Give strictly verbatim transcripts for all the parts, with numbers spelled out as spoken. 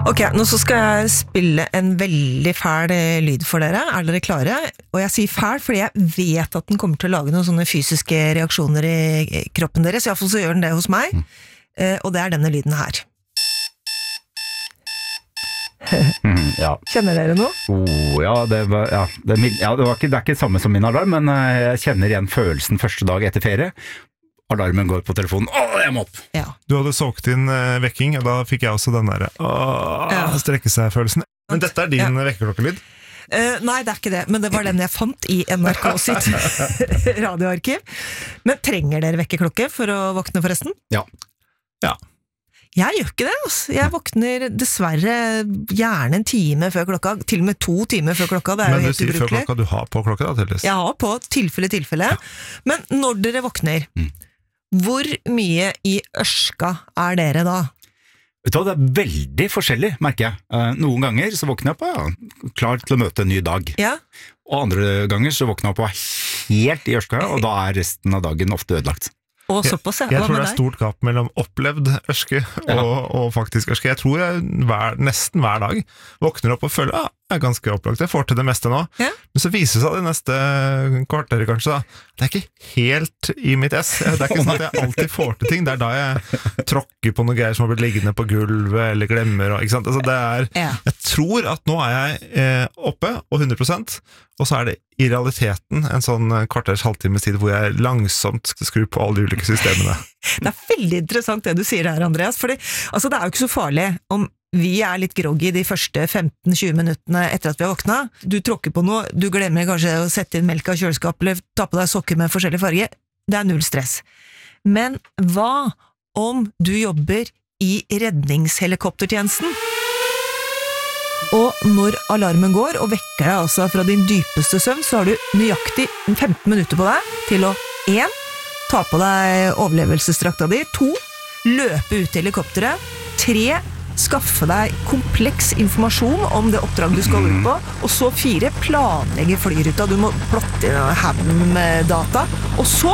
Ok, nå så skal jeg spille en veldig fæl lyd for dere. Er dere klare? Og jeg sier fæl fordi jeg vet at den kommer til å lage noen sånne fysiske reaksjoner i kroppen deres. I hvert fall så gjør den det hos meg. Mm. Og det er denne lyden her. Mm, ja. Kjenner dere noe? Oh, ja, det var, ja, det, ja det, var ikke, det er ikke det samme som min alarm, men jeg kjenner igjen følelsen første dag etter ferie. Alarmen går på telefonen. Åh, jeg må opp! Ja. Du hadde såkt inn uh, vekking, og da fikk jeg også den der åh, ja. strekke seg-følelsen. Men dette er din ja. vekkerklokkelyd? Uh, nei, det er ikke det, men det var den jeg fant i N R K sitt radioarkiv. Men trenger dere vekkerklokke for å våkne forresten? Ja. Ja. Jeg gjør ikke det, altså. Jeg våkner dessverre gjerne en time før klokka, til og med to timer før klokka, det er men jo helt ubrukelig. Men du sier før klokka du har på klokka da, tydeligvis? Jeg har på, tilfelle, tilfelle. Ja. Men når dere våkner, mm. hvor mye i ørska er dere da? Vet du hva, det er veldig forskjellig, merker jeg. Uh, noen ganger så våkner jeg på, ja, klar til å møte en ny dag. Ja. Og andre ganger så våkner jeg på helt i ørska, og da er resten av dagen ofte ødelagt. Og såpass, ja. Jeg, jeg tror det er stort gap mellom opplevd ørske og, ja. og faktisk ørske. Jeg tror jeg hver, nesten hver dag våkner opp og føler at ja, jeg er ganske opplagt. Jeg får til det meste nå. Ja. Men så viser det seg det neste kvarteret kanskje da. Det er ikke helt i mitt ess. Det er ikke sånn at jeg alltid får til ting. Det er da jeg tråkker på noe greier som har blitt liggende på gulvet eller glemmer. Og, ikke sant? Altså, det er, ja. Jeg tror at nå er jeg eh, oppe og hundre prosent, og så er det i realiteten en sånn kvarters halvtimes tid hvor jeg langsomt skrur på alle de ulike systemene. Det er veldig interessant det du sier her, Andreas, fordi altså, det er jo ikke så farlig om vi er litt groggy de første femten til tjue minuttene etter at vi har våkna. Du tråkker på noe, du glemmer kanskje å sette inn melk av kjøleskap eller ta på deg sokker med forskjellig farge. Det er null stress. Men hva om du jobber i redningshelikoptertjenesten? Og når alarmen går og vekker deg altså fra din dypeste søvn, så har du nøyaktig femten minutter på deg til å en, ta på deg overlevelsesdrakta di, to, løpe ut til helikopteret, tre, skaffe deg kompleks informasjon om det oppdraget du skal ut på, og så fire, planlegge flyruta, du må plotte inn haugen med data, og så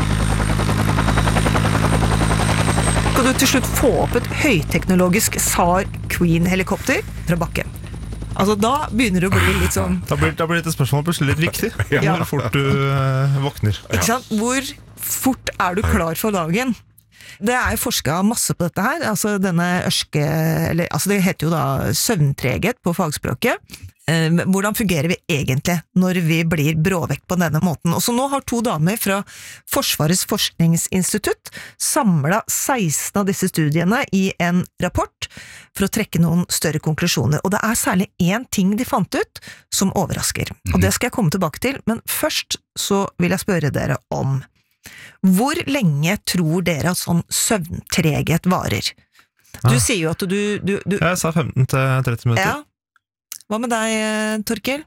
skal du til slutt få opp et høyteknologisk SAR Queen-helikopter fra bakken. Altså da begynner det å bli litt sånn Da blir, da blir dette spørsmålet plutselig litt viktig. Ja. Hvor fort du uh, våkner. Ikke sant? Hvor fort er du klar for dagen? Det er jo forsket masse på dette her, altså denne ørske, eller, altså det heter jo da søvntreghet på fagspråket. Eh, hvordan fungerer vi egentlig når vi blir bråvekt på denne måten? Og så nå har to damer fra Forsvarets forskningsinstitutt samlet seksten av disse studiene i en rapport for å trekke noen større konklusjoner. Og det er særlig én ting de fant ut som overrasker. Og det skal jeg komme tilbake til, men først så vil jeg spørre dere om hvor lenge tror dere at sånn søvntreghet varer? Du ah. sier jo at du, du, du... Jeg sa femten til tretti minutter. Ja. Hva med deg, Torkel?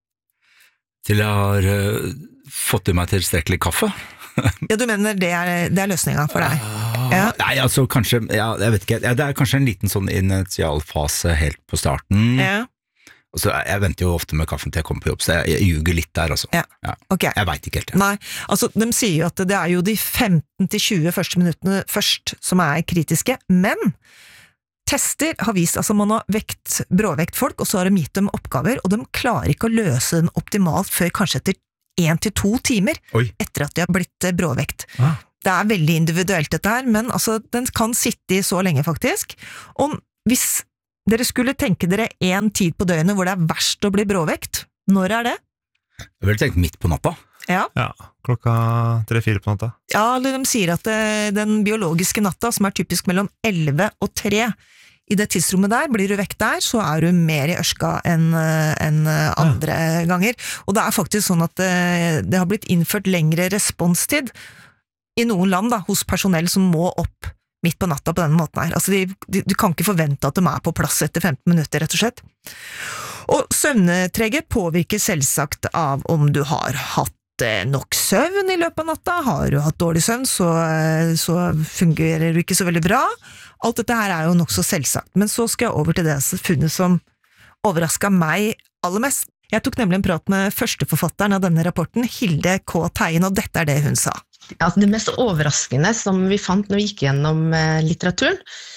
Til jeg har uh, fått i meg tilstrekkelig kaffe. Ja, du mener det er, det er løsningen for deg? Uh, ja. Nei, altså kanskje, ja, jeg vet ikke, ja, det er kanskje en liten sånn initialfase helt på starten. Ja. Og så jeg venter jo ofte med kaffen til jeg kommer på jobb, så jeg, jeg ljuger litt der altså. Ja. Ja. Okay. Jeg vet ikke helt. Ja. Nei, altså de sier jo at det er jo de femten til tjue første minuttene først som er kritiske, men tester har vist, altså man har vekt, bråvekt folk, og så har de gitt dem oppgaver, og de klarer ikke å løse den optimalt før kanskje etter en til to timer Oi. Etter at de har blitt bråvekt. Ah. Det er veldig individuelt dette her, men altså den kan sitte i så lenge faktisk, og hvis dere skulle tenke dere en tid på døgnet hvor det er verst å bli bråvekt. Når er det? Jeg ville tenkt midt på natta. Ja. Ja, klokka tre-fire på natta. Ja, de sier at det, den biologiske natta, som er typisk mellom elleve og tre, i det tidsrommet der, blir du vekt der, så er du mer i ørska enn en andre ja. Ganger. Og det er faktisk sånn at det, det har blitt innført lengre responstid i noen land da, hos personell som må opp midt på natta på denne måten her. Altså, de, de, du kan ikke forvente at de er på plass etter femten minutter, rett og slett. Og søvntreghet påvirker selvsagt av om du har hatt nok søvn i løpet av natta. Har du hatt dårlig søvn, så, så fungerer du ikke så veldig bra. Alt dette her er jo nok så selvsagt. Men så skal jeg over til det funnet som overrasket meg aller mest. Jeg tok nemlig en prat med førsteforfatteren av denne rapporten, Hilde K. Teien, og dette er det hun sa. Altså det mest overraskende som vi fant når vi gikk gjennom litteraturen,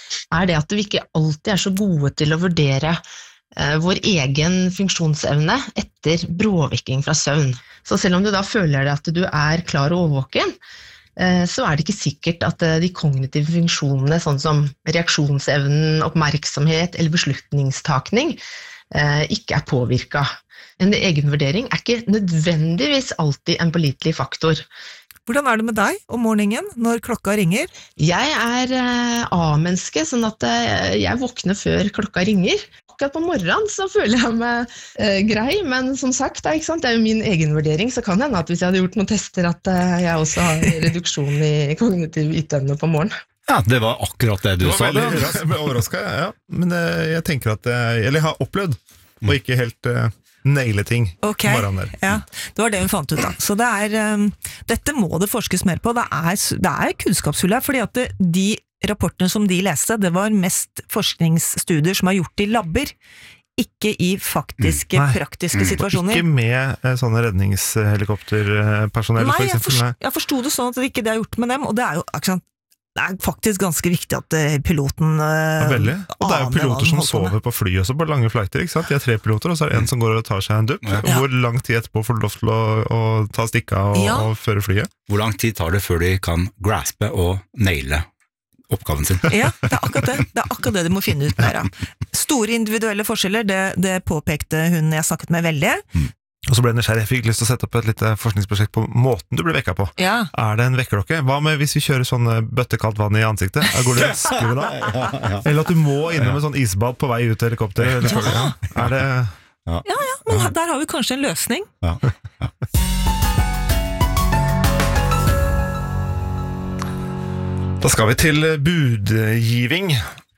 er det at vi ikke alltid er så gode til å vurdere eh, vår egen funksjonsevne etter bråvekking fra søvn. Så selv om du da føler at du er klar og overvåken, eh, så er det ikke sikkert at eh, de kognitive funksjonene, sånn som reaksjonsevnen, oppmerksomhet eller beslutningstakning, eh, ikke er påvirket. En egenvurdering er ikke nødvendigvis alltid en pålitelig faktor. Hvordan er det med deg om morgenen når klokka ringer? Jeg er eh, A-menneske, sånn at eh, jeg våkner før klokka ringer. Akkurat på morgenen så føler jeg meg eh, grei, men som sagt, det er, ikke sant? Det er jo min egenvurdering, så kan det hende at hvis jeg hadde gjort noen tester, at eh, jeg også har reduksjon i kognitiv yteevne på morgenen. Ja, det var akkurat det du Det var sa. veldig Det. raskt. Jeg ble overrasket, ja. Men eh, jeg tenker at jeg, eller jeg har opplevd, og ikke helt uh, naile ting Ok, på morgenen der. ja, det var det hun fant ut da. Så det er, um, dette må det forskes mer på. Det er, det er kunnskapshull her, fordi at det, de rapportene som de leste, det var mest forskningsstudier som er gjort i labber, ikke i faktiske, Mm. Nei. praktiske situasjoner. Ikke med eh, sånne redningshelikopterpersonell, Nei, for jeg, eksempel. forst, jeg forsto det sånn at det ikke det er gjort med dem, og det er jo ikke sant, det er faktisk ganske viktig at eh, piloten eh, Ja, veldig. Og det er jo aner hva piloter den som holder på med. sover på fly også, på lange flighter, ikke sant? De er tre piloter, og så er det en som går og tar seg en dupp. Ja. Hvor lang tid etterpå får du lov til å, å ta stikka og, Ja. og føre flyet? Hvor lang tid tar det før de kan graspe og naile oppgaven sin? Ja, det er akkurat det. Det er akkurat det de må finne ut mer av. Store individuelle forskjeller, det, det påpekte hun jeg snakket med veldig. Og så ble jeg nysgjerrig, jeg fikk lyst til å sette opp et lite forskningsprosjekt på måten du blir vekket på. Ja. Er det en vekkerklokke? Hva med hvis vi kjører sånn bøttekaldt vann i ansiktet? Går det raskere da? Eller at du må innom en sånn isbad på vei ut til helikopteret? Eller før, ja. Er det... Men her- der har vi kanskje en løsning. Ja. Da skal vi til budgiving.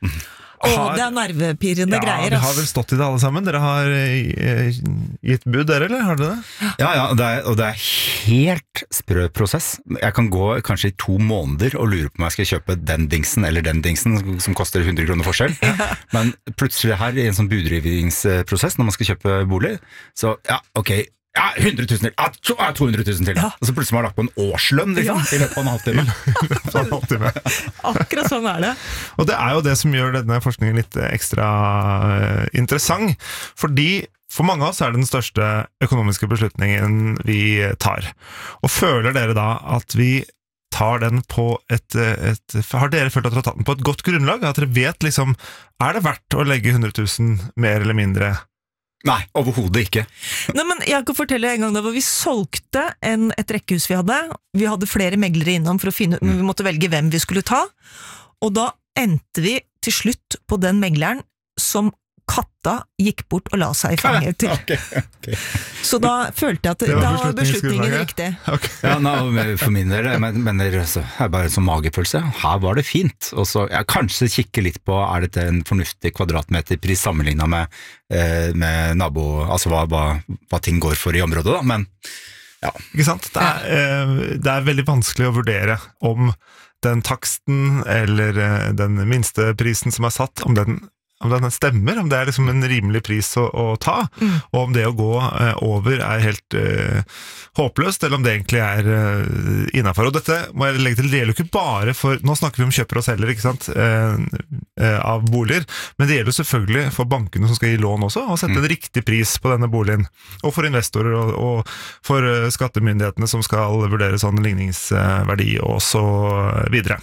Å, Har- det er nervepirrende ja, greier. vi har ass. vel stått i det alle sammen. Dere har eh, gitt bud, dere, eller har dere det? Ja, ja, det er, og det er helt sprø prosess. Jeg kan gå kanskje i to måneder og lure på om jeg skal kjøpe den dingsen eller den dingsen som koster hundre kroner forskjell. Men plutselig her i en sånn budrivingsprosess når man skal kjøpe bolig, så ja, ok, ja, hundre tusen til, ja, to- ja, to hundre tusen til. Ja. Og så plutselig har man lagt på en årslønn liksom, i løpet av en halvtime. Så en halvtime. Akkurat sånn er det. Og det er jo det som gjør denne forskningen litt ekstra eh, interessant, fordi for mange av oss er det den største økonomiske beslutningen vi tar. Og føler dere da at vi tar den på et, et har dere følt at dere har tatt den på et godt grunnlag? At dere vet liksom, er det verdt å legge hundre tusen mer eller mindre? Nei, overhodet ikke. Nei, men jeg kan fortelle en gang da hvor vi solgte en, et rekkehus vi hadde. Vi hadde flere meglere innom for å finne ut, men vi måtte velge hvem vi skulle ta. Og da endte vi til slutt på den megleren som katta gikk bort og la seg i fanget til. Ok, ok. Så da følte jeg at Det var da var beslutningen beslutningsgrunnlaget. riktig. Ok. Ja, no, for min del, jeg mener, altså, det er bare en sånn magefølelse. Her var det fint. Og så ja, kanskje kikke litt på, er dette en fornuftig kvadratmeterpris sammenlignet med, eh, med nabo, altså hva, hva, hva ting går for i området da, men ja. Ikke sant? Det er, eh, det er veldig vanskelig å vurdere om den taksten eller eh, den minste prisen som er satt, om den om den stemmer, om det er liksom en rimelig pris å, å ta, Mm. og om det å gå eh, over er helt eh, håpløst, eller om det egentlig er eh, innenfor. Og dette må jeg legge til, det gjelder jo ikke bare for, nå snakker vi om kjøper og selger, ikke sant, eh, eh, av boliger, men det gjelder jo selvfølgelig for bankene som skal gi lån også, å sette en riktig pris på denne boligen, og for investorer og, og for eh, skattemyndighetene som skal vurdere sånn ligningsverdi og så videre.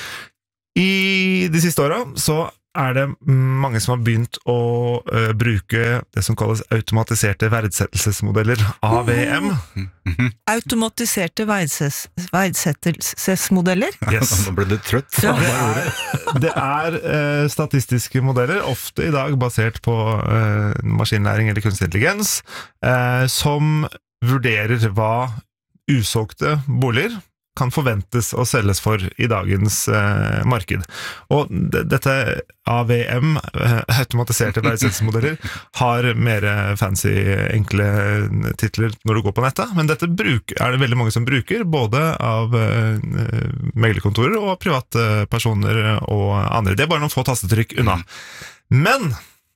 I de siste åra så er det mange som har begynt å uh, bruke det som kalles automatiserte verdsettelsesmodeller, A V M. Automatiserte verdses, verdsettelsesmodeller. Yes. Nå ble du trøtt. Ja. av det ordet. Det er uh, statistiske modeller, ofte i dag basert på uh, maskinlæring eller kunstig intelligens, uh, som vurderer hva usolgte boliger kan forventes å selges for i dagens eh, marked. Og d- dette A V M, eh, automatiserte verdsettelsesmodeller, har mer fancy, enkle titler når du går på nettet, men dette bruk, er det veldig mange som bruker, både av eh, meglerkontorer og private personer og andre. Det er bare noen få tastetrykk unna. Men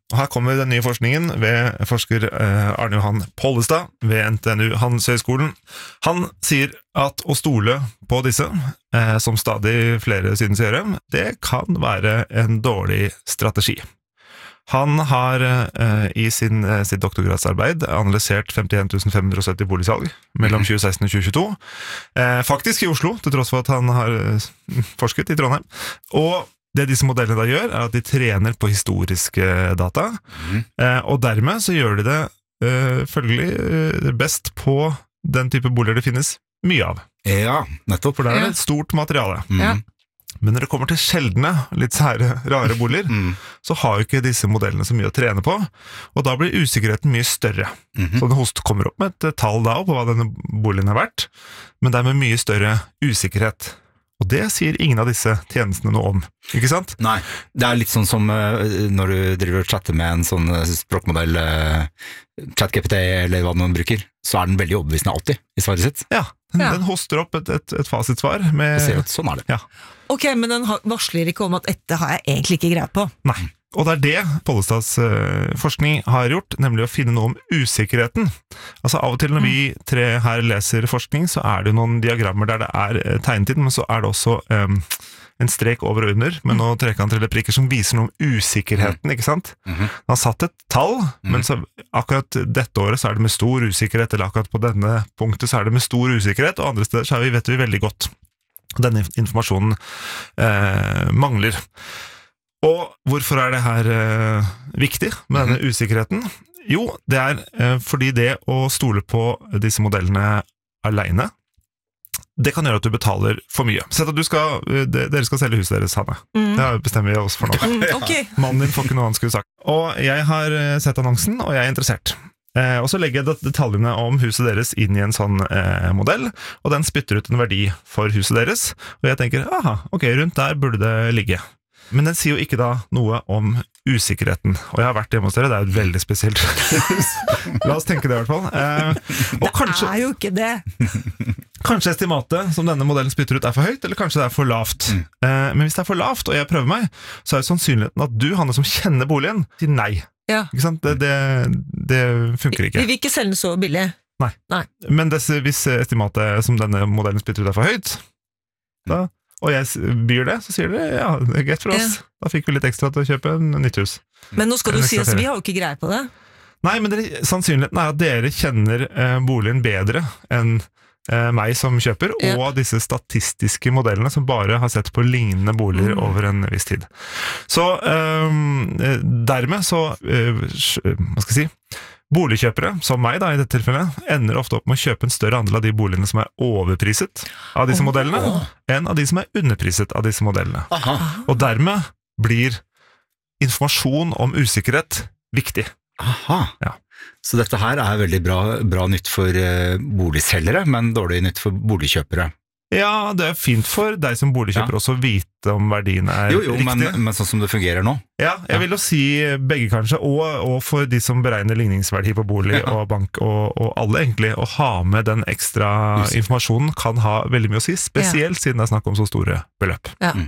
Og her kommer den nye forskningen ved forsker Arne Johan Pollestad ved N T N U Handelshøyskolen. Han sier at å stole på disse, som stadig flere synes å gjøre, det kan være en dårlig strategi. Han har eh, i sin, eh, sitt doktorgradsarbeid analysert femtien tusen fem hundre sytti boligsalg mellom tjue seksten og tjue tjueto. Eh, faktisk i Oslo, til tross for at han har eh, forsket i Trondheim. Og det disse modellene da gjør, er at de trener på historiske data. Eh, og dermed så gjør de det eh, følgelig eh, best på den type boliger det finnes mye av. Ja, nettopp. For der er det Ja. et stort materiale. Mm. Ja. Men når det kommer til sjeldne, litt sære, rare boliger, Mm. så har jo ikke disse modellene så mye å trene på, og da blir usikkerheten mye større. Mhm. Så den host kommer opp med et tall da på hva denne boligen er verdt, men det er med mye større usikkerhet. Og det sier ingen av disse tjenestene noe om, ikke sant? Nei, det er litt sånn som eh, når du driver og chatter med en sånn eh, språkmodell, uh, ChatGPT eller hva man bruker, så er den veldig overbevisende alltid i svaret sitt. Ja, den, Ja. den hoster opp et, et, et fasitsvar Og med... ser ut, sånn er det. Ja, Ok, men den har- varsler ikke om at dette har jeg egentlig ikke greie på. nei. Og det er det Pollestads eh, forskning har gjort, nemlig å finne noe om usikkerheten. Altså av og til når vi tre her leser forskning, så er det noen diagrammer der det er eh, tegnet inn, men så er det også eh, en strek over og under, med noen trekanter eller prikker som viser noe om usikkerheten, ikke sant? Mhm. Han har satt et tall, men så akkurat dette året så er det med stor usikkerhet, eller akkurat på denne punktet så er det med stor usikkerhet, og andre steder så er vi, vet vi veldig godt. Denne informasjonen eh, mangler. Og hvorfor er det her eh, viktig med denne usikkerheten? Jo, det er eh, fordi det å stole på disse modellene alene, det kan gjøre at du betaler for mye. Sett at du skal, eh, dere skal selge huset deres, Hanne. Mm. Det bestemmer vi oss for nå. Mm, ok. Mannen din får ikke noe han skulle sagt. Og jeg har eh, sett annonsen, og jeg er interessert. Eh, og så legger jeg det- detaljene om huset deres inn i en sånn eh, modell, og den spytter ut en verdi for huset deres. Og jeg tenker, aha, ok, rundt der burde det ligge. Men den sier jo ikke da noe om usikkerheten. Og jeg har vært hjemme hos dere, det er jo et veldig spesielt hus. La oss tenke det i hvert fall. Eh, og Det kanskje, er jo ikke det. kanskje estimatet som denne modellen spytter ut er for høyt, eller kanskje det er for lavt. Eh, men hvis det er for lavt, og jeg prøver meg, så er jo sannsynligheten at du, Hanne, som kjenner boligen, sier nei. Ja. Ikke sant? Det, det, det funker Vi ikke. vil ikke selge den så billig. Men dess, hvis estimatet som denne modellen spytter ut er for høyt, da, og jeg s- byr det, så sier dere ja, det er greit for oss. Da fikk vi litt ekstra til å kjøpe en nytt hus. Men nå skal Eller du si ekstra at ferie. vi har jo ikke greie på det. Nei, men dere, sannsynligheten er at dere kjenner eh, boligen bedre enn eh, meg som kjøper, Ja. og disse statistiske modellene som bare har sett på lignende boliger Mm. over en viss tid. Så ehm, eh, dermed så, eh, sj- hva skal jeg si, boligkjøpere, som meg da i dette tilfellet, ender ofte opp med å kjøpe en større andel av de boligene som er overpriset av disse Åh. modellene, enn av de som er underpriset av disse modellene. Aha, Og dermed blir informasjon om usikkerhet viktig. aha. Ja. Så dette her er veldig bra, bra nytt for eh, boligselgere, men dårlig nytt for boligkjøpere. Ja, det er fint for deg som boligkjøper Ja. også å vite om verdien er Jo, jo, men, riktig. men sånn som det fungerer nå. Ja, jeg Ja. vil jo si begge kanskje, og, og for de som beregner ligningsverdi på bolig Ja. og bank, og, og alle egentlig, å ha med den ekstra Usikker. informasjonen kan ha veldig mye å si, spesielt siden det er snakk om så store beløp. Ja. Mm.